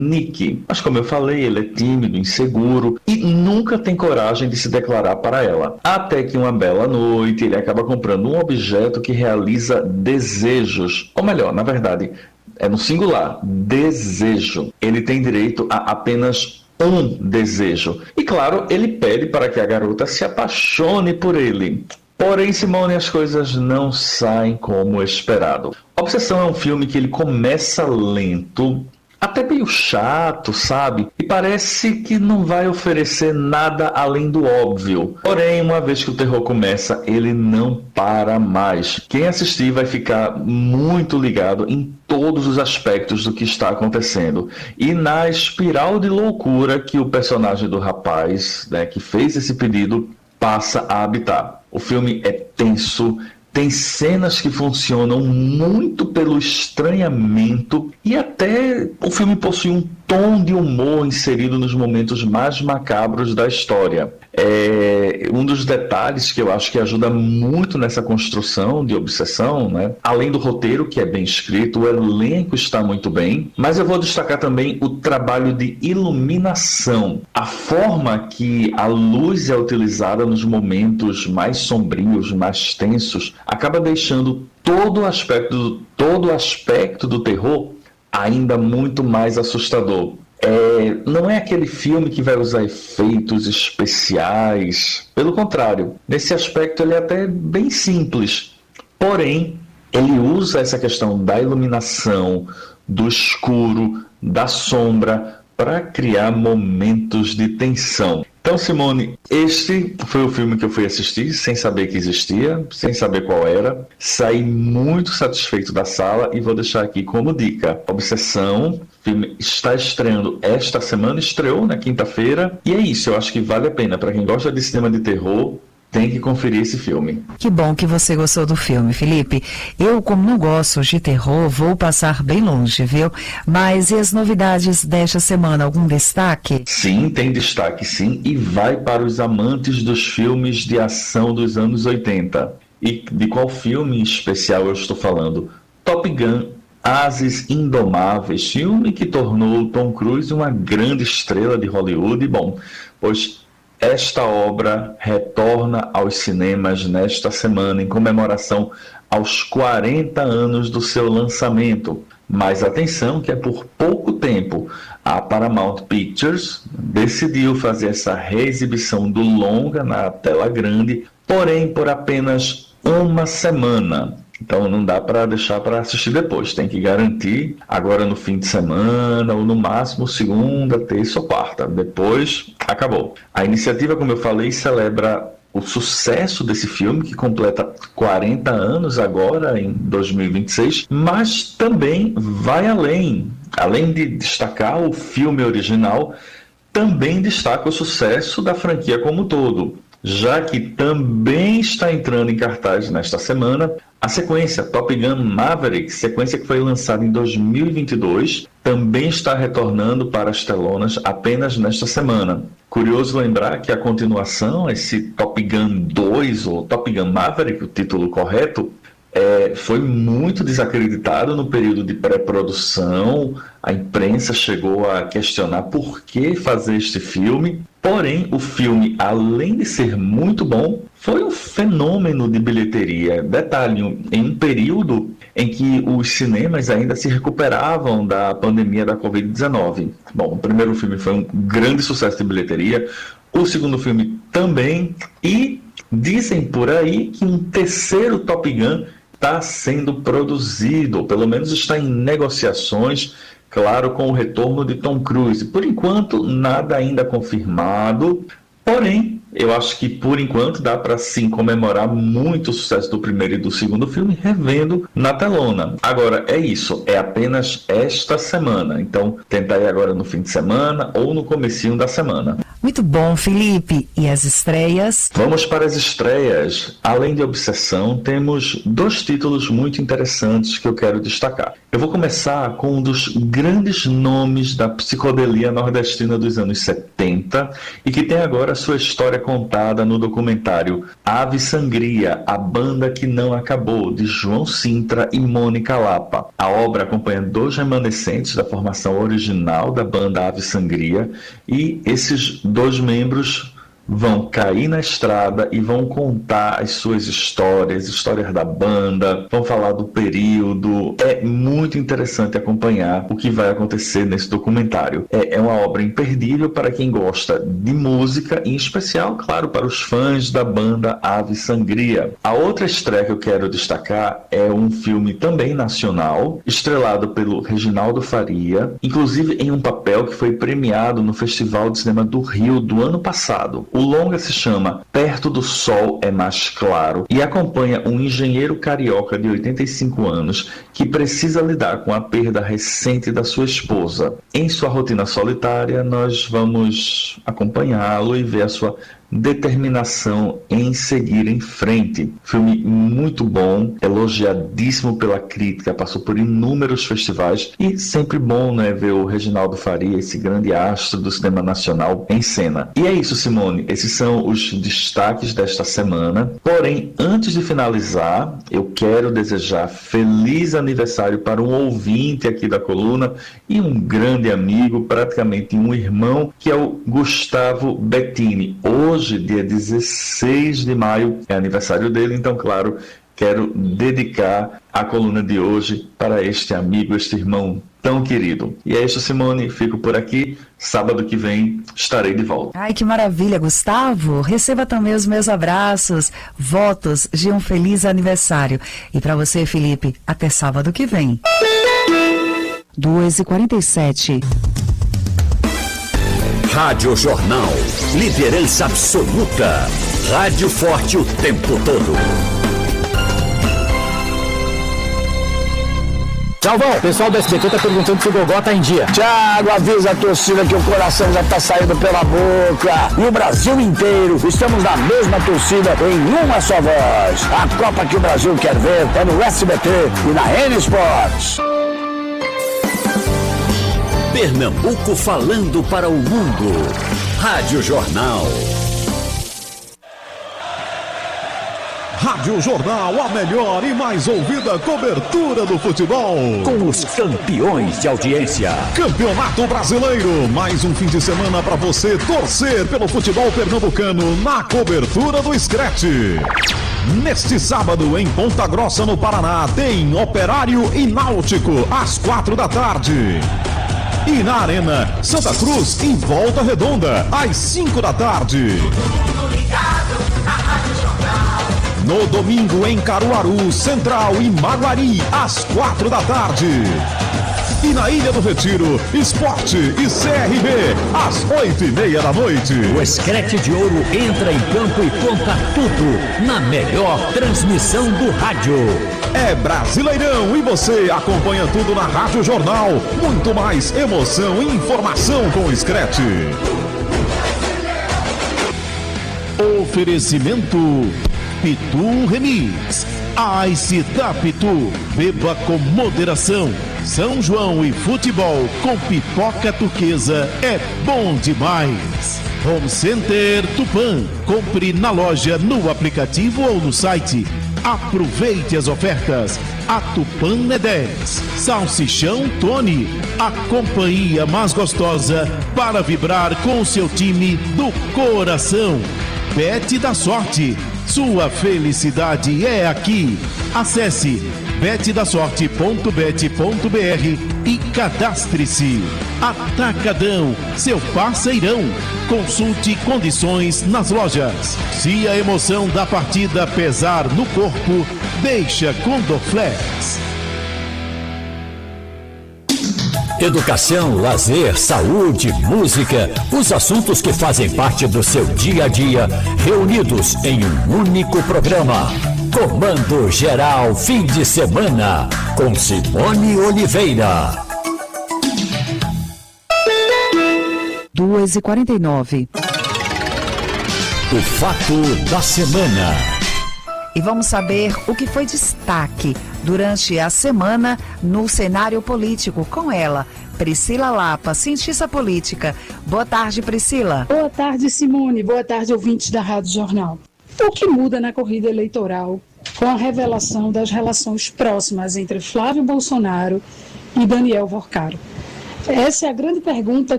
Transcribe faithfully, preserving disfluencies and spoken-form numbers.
Nick. Mas como eu falei, ele é tímido, inseguro e nunca tem coragem de se declarar para ela. Até que uma bela noite ele acaba comprando um objeto que realiza desejos. Ou melhor, na verdade, é no singular, desejo. Ele tem direito a apenas um desejo. E claro, ele pede para que a garota se apaixone por ele. Porém, Simone, as coisas não saem como esperado. Obsessão é um filme que ele começa lento, até meio chato, sabe? E parece que não vai oferecer nada além do óbvio. Porém, uma vez que o terror começa, ele não para mais. Quem assistir vai ficar muito ligado em todos os aspectos do que está acontecendo. E na espiral de loucura que o personagem do rapaz, né, que fez esse pedido, passa a habitar. O filme é tenso, tem cenas que funcionam muito pelo estranhamento e até o filme possui um tom de humor inserido nos momentos mais macabros da história. É um dos detalhes que eu acho que ajuda muito nessa construção de obsessão, né? Além do roteiro, que é bem escrito, o elenco está muito bem, mas eu vou destacar também o trabalho de iluminação, a forma que a luz é utilizada nos momentos mais sombrios, mais tensos, acaba deixando todo o aspecto, todo o aspecto do terror ainda muito mais assustador. É, não é aquele filme que vai usar efeitos especiais. Pelo contrário, nesse aspecto ele é até bem simples. Porém, ele usa essa questão da iluminação, do escuro, da sombra, para criar momentos de tensão. Então, Simone, este foi o filme que eu fui assistir sem saber que existia, sem saber qual era. Saí muito satisfeito da sala e vou deixar aqui como dica. Obsessão, o filme está estreando esta semana, estreou na quinta-feira. E é isso, eu acho que vale a pena. Para quem gosta de cinema de terror, tem que conferir esse filme. Que bom que você gostou do filme, Felipe. Eu, como não gosto de terror, vou passar bem longe, viu? Mas e as novidades desta semana? Algum destaque? Sim, tem destaque sim, e vai para os amantes dos filmes de ação dos anos oitenta. E de qual filme em especial eu estou falando? Top Gun, Ases Indomáveis, filme que tornou Tom Cruise uma grande estrela de Hollywood. Bom, pois esta obra retorna aos cinemas nesta semana em comemoração aos quarenta anos do seu lançamento. Mas atenção que é por pouco tempo. A Paramount Pictures decidiu fazer essa reexibição do longa na tela grande, porém por apenas uma semana. Então não dá para deixar para assistir depois, tem que garantir agora no fim de semana ou no máximo segunda, terça ou quarta. Depois acabou. A iniciativa, como eu falei, celebra o sucesso desse filme, que completa quarenta anos agora, em dois mil e vinte e seis, mas também vai além. Além de destacar o filme original, também destaca o sucesso da franquia como um todo, já que também está entrando em cartaz nesta semana a sequência Top Gun Maverick, sequência que foi lançada em dois mil e vinte e dois, também está retornando para as telonas apenas nesta semana. Curioso lembrar que a continuação, esse Top Gun dois, ou Top Gun Maverick, o título correto, é, foi muito desacreditado no período de pré-produção. A imprensa chegou a questionar por que fazer este filme. Porém, o filme, além de ser muito bom, foi um fenômeno de bilheteria. Detalhe, em um período em que os cinemas ainda se recuperavam da pandemia da covid dezenove. Bom, o primeiro filme foi um grande sucesso de bilheteria, o segundo filme também, e dizem por aí que um terceiro Top Gun está sendo produzido, ou pelo menos está em negociações, claro, com o retorno de Tom Cruise. Por enquanto, nada ainda confirmado, porém, eu acho que por enquanto dá para sim comemorar muito o sucesso do primeiro e do segundo filme revendo na telona. Agora, é isso, é apenas esta semana, então tenta ir agora no fim de semana ou no comecinho da semana. Muito bom, Felipe. E as estreias? Vamos para as estreias. Além de Obsessão, temos dois títulos muito interessantes que eu quero destacar. Eu vou começar com um dos grandes nomes da psicodelia nordestina dos anos setenta e que tem agora sua história contada no documentário Ave Sangria, a banda que não acabou, de João Sintra e Mônica Lapa. A obra acompanha dois remanescentes da formação original da banda Ave Sangria, e esses dois membros vão cair na estrada e vão contar as suas histórias, histórias da banda, vão falar do período. É muito interessante acompanhar o que vai acontecer nesse documentário. É, é uma obra imperdível para quem gosta de música, em especial, claro, para os fãs da banda Ave Sangria. A outra estreia que eu quero destacar é um filme também nacional, estrelado pelo Reginaldo Faria, inclusive em um papel que foi premiado no Festival de Cinema do Rio do ano passado. O longa se chama Perto do Sol é Mais Claro e acompanha um engenheiro carioca de oitenta e cinco anos que precisa lidar com a perda recente da sua esposa. Em sua rotina solitária, nós vamos acompanhá-lo e ver a sua determinação em seguir em frente. Filme muito bom, elogiadíssimo pela crítica, passou por inúmeros festivais e sempre bom, né, ver o Reginaldo Faria, esse grande astro do cinema nacional, em cena. E é isso, Simone, esses são os destaques desta semana. Porém, antes de finalizar, eu quero desejar feliz aniversário para um ouvinte aqui da coluna e um grande amigo, praticamente um irmão, que é o Gustavo Bettini. Hoje Hoje, dia dezesseis de maio, é aniversário dele, então, claro, quero dedicar a coluna de hoje para este amigo, este irmão tão querido. E é isso, Simone, fico por aqui. Sábado que vem estarei de volta. Ai, que maravilha, Gustavo. Receba também os meus abraços, votos de um feliz aniversário. E para você, Felipe, até sábado que vem. duas e quarenta e sete. Rádio Jornal, liderança absoluta. Rádio forte o tempo todo. Salvão, o pessoal do S B T tá perguntando se o Gogó tá em dia. Thiago, avisa a torcida que o coração já tá saindo pela boca. E o Brasil inteiro, estamos na mesma torcida, em uma só voz. A Copa que o Brasil quer ver é no S B T e na N Sports. Pernambuco falando para o mundo. Rádio Jornal. Rádio Jornal, a melhor e mais ouvida cobertura do futebol. Com os campeões de audiência. Campeonato Brasileiro, mais um fim de semana para você torcer pelo futebol pernambucano na cobertura do Scratch. Neste sábado, em Ponta Grossa, no Paraná, tem Operário e Náutico, às quatro da tarde. E na Arena, Santa Cruz em Volta Redonda, às cinco da tarde. No domingo, em Caruaru, Central e Maguari, às quatro da tarde. E na Ilha do Retiro, Esporte e C R B, às oito e meia da noite. O Scratch de Ouro entra em campo e conta tudo na melhor transmissão do rádio. É Brasileirão e você acompanha tudo na Rádio Jornal. Muito mais emoção e informação com o Scratch. Oferecimento Pitu Remix. Ice da Pitu. Beba com moderação. São João e futebol com pipoca turquesa é bom demais. Home Center Tupã. Compre na loja, no aplicativo ou no site. Aproveite as ofertas. A Tupã é dez. Salsichão Tony. A companhia mais gostosa para vibrar com o seu time do coração. Bet da Sorte. Sua felicidade é aqui. Acesse bet da sorte ponto bet ponto b r e cadastre-se. Atacadão, seu parceirão. Consulte condições nas lojas. Se a emoção da partida pesar no corpo, deixa com Dorflex. Educação, lazer, saúde, música, os assuntos que fazem parte do seu dia a dia, reunidos em um único programa. Comando Geral Fim de Semana, com Simone Oliveira. duas e quarenta e nove. O fato da semana. E vamos saber o que foi destaque durante a semana no cenário político com ela, Priscila Lapa, cientista política. Boa tarde, Priscila. Boa tarde, Simone. Boa tarde, ouvintes da Rádio Jornal. O que muda na corrida eleitoral com a revelação das relações próximas entre Flávio Bolsonaro e Daniel Vorcaro? Essa é a grande pergunta